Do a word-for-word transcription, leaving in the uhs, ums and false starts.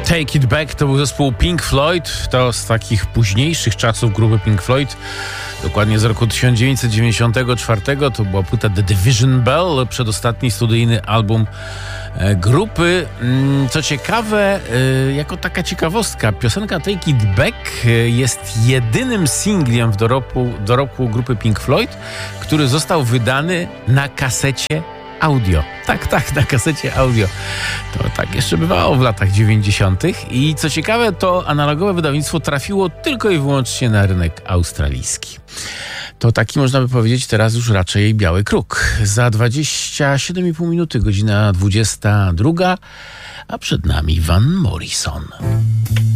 Take It Back to był zespół Pink Floyd, to z takich późniejszych czasów grupy Pink Floyd, dokładnie z roku tysiąc dziewięćset dziewięćdziesiątego czwartego, to była płyta The Division Bell, przedostatni studyjny album grupy. Co ciekawe, jako taka ciekawostka, piosenka Take It Back jest jedynym singlem w dorobku, dorobku grupy Pink Floyd, który został wydany na kasecie audio. Tak, tak, na kasecie audio. To tak jeszcze bywało w latach dziewięćdziesiątych. I co ciekawe, to analogowe wydawnictwo trafiło tylko i wyłącznie na rynek australijski. To taki, można by powiedzieć, teraz już raczej biały kruk. Za dwadzieścia siedem i pół minuty, godzina dwudziesta druga, a przed nami Van Morrison.